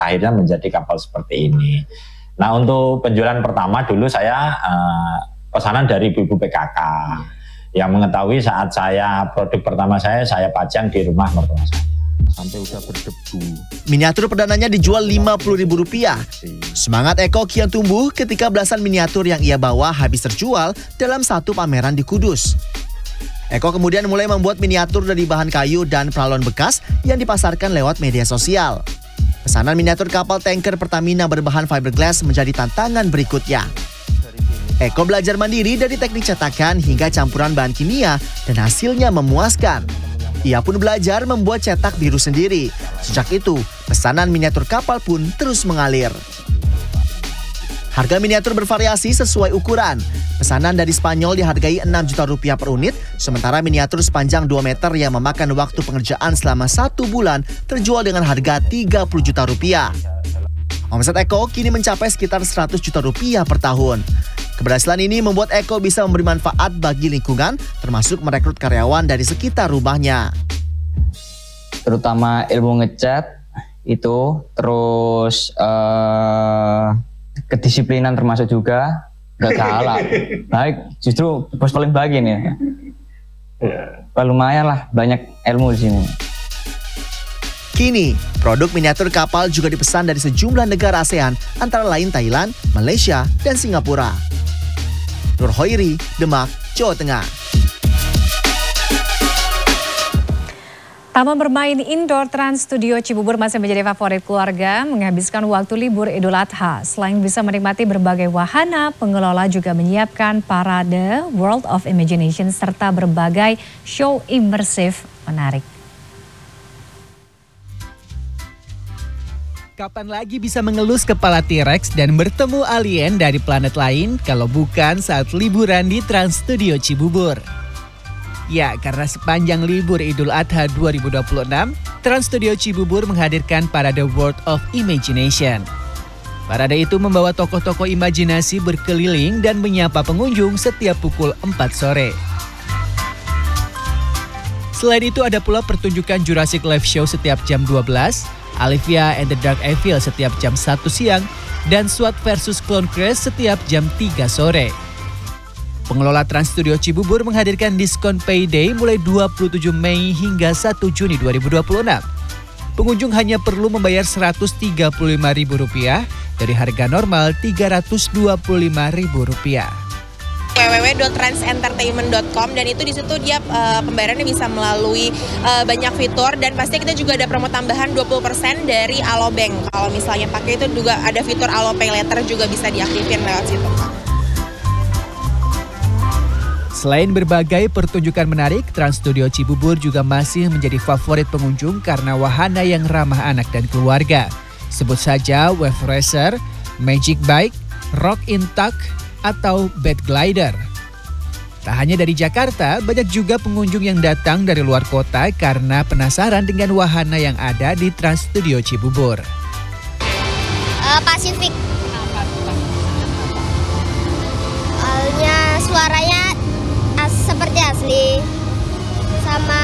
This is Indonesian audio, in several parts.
akhirnya menjadi kapal seperti ini. Nah, untuk penjualan pertama dulu saya pesanan dari ibu-ibu PKK yang mengetahui saat produk pertama saya pajang di rumah mertua saya. Sampai udah berdebu. Miniatur perdananya dijual Rp50.000. Semangat Eko kian tumbuh ketika belasan miniatur yang ia bawa habis terjual dalam satu pameran di Kudus. Eko kemudian mulai membuat miniatur dari bahan kayu dan pralon bekas yang dipasarkan lewat media sosial. Pesanan miniatur kapal tanker Pertamina berbahan fiberglass menjadi tantangan berikutnya. Eko belajar mandiri dari teknik cetakan hingga campuran bahan kimia dan hasilnya memuaskan. Ia pun belajar membuat cetak biru sendiri. Sejak itu, pesanan miniatur kapal pun terus mengalir. Harga miniatur bervariasi sesuai ukuran. Pesanan dari Spanyol dihargai Rp6 juta per unit, sementara miniatur sepanjang 2 meter yang memakan waktu pengerjaan selama 1 bulan terjual dengan harga Rp30 juta. Omset Eko kini mencapai sekitar Rp100 juta per tahun. Keberhasilan ini membuat Eko bisa memberi manfaat bagi lingkungan, termasuk merekrut karyawan dari sekitar rumahnya. Terutama ilmu ngecat itu, terus kedisiplinan termasuk juga, nggak kalah. Baik, justru bos paling baik ini. Lumayan lah, banyak ilmu di sini. Kini, produk miniatur kapal juga dipesan dari sejumlah negara ASEAN, antara lain Thailand, Malaysia, dan Singapura. Nur Hoiri, Demak, Jawa Tengah. Taman bermain indoor Trans Studio Cibubur masih menjadi favorit keluarga menghabiskan waktu libur Idul Adha. Selain bisa menikmati berbagai wahana, pengelola juga menyiapkan parade World of Imagination serta berbagai show imersif menarik. Kapan lagi bisa mengelus kepala T-Rex dan bertemu alien dari planet lain kalau bukan saat liburan di Trans Studio Cibubur? Ya, karena sepanjang libur Idul Adha 2026, Trans Studio Cibubur menghadirkan parade World of Imagination. Parade itu membawa tokoh-tokoh imajinasi berkeliling dan menyapa pengunjung setiap pukul 4 sore. Selain itu ada pula pertunjukan Jurassic Live Show setiap jam 12, Alivia and the Dark Evil setiap jam 1 siang, dan SWAT versus Clone Crash setiap jam 3 sore. Pengelola Trans Studio Cibubur menghadirkan diskon payday mulai 27 Mei hingga 1 Juni 2026. Pengunjung hanya perlu membayar Rp135.000 dari harga normal Rp325.000. www.transentertainment.com, dan itu di situ dia pembayarannya bisa melalui banyak fitur, dan pasti kita juga ada promo tambahan 20% dari Alobank. Kalau misalnya pakai itu juga ada fitur Alopay Later juga bisa diaktifin lewat situ. Selain berbagai pertunjukan menarik, Trans Studio Cibubur juga masih menjadi favorit pengunjung karena wahana yang ramah anak dan keluarga. Sebut saja Wave Racer, Magic Bike, Rock in Tuck, atau Bed Glider. Tak hanya dari Jakarta, banyak juga pengunjung yang datang dari luar kota karena penasaran dengan wahana yang ada di Trans Studio Cibubur. Pasifik. Soalnya suaranya seperti asli, sama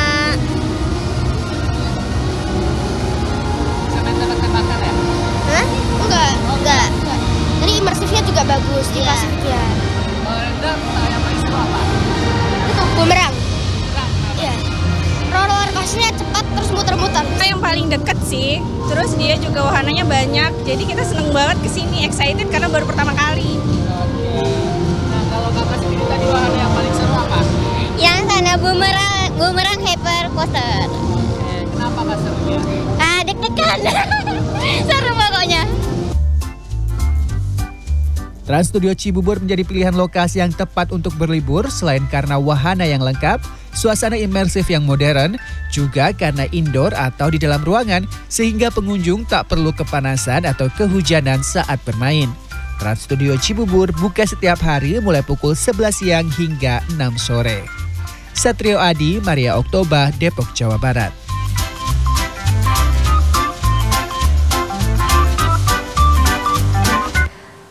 tebak-tebakan ya? Hah? Enggak. Jadi imersifnya juga bagus di Pasifiknya. Yang paling seru apa? Itu bumerang. Iya. Roller coasternya cepat terus muter-muter. Yang paling deket sih. Terus dia juga wahananya banyak. Jadi kita seneng banget kesini, excited karena baru pertama kali. Nah, kalau kakak sendiri tadi wahana yang paling seru apa? Yang sana bumerang hyper coaster. Kenapa kak serunya? Deg-degan. Seru pokoknya. Trans Studio Cibubur menjadi pilihan lokasi yang tepat untuk berlibur selain karena wahana yang lengkap, suasana imersif yang modern, juga karena indoor atau di dalam ruangan sehingga pengunjung tak perlu kepanasan atau kehujanan saat bermain. Trans Studio Cibubur buka setiap hari mulai pukul 11 siang hingga 6 sore. Satrio Adi, Maria Oktober, Depok, Jawa Barat.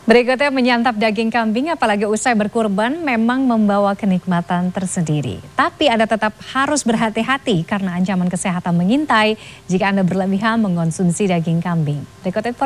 Berikutnya menyantap daging kambing apalagi usai berkurban memang membawa kenikmatan tersendiri. Tapi Anda tetap harus berhati-hati karena ancaman kesehatan mengintai jika Anda berlebihan mengonsumsi daging kambing. Berikut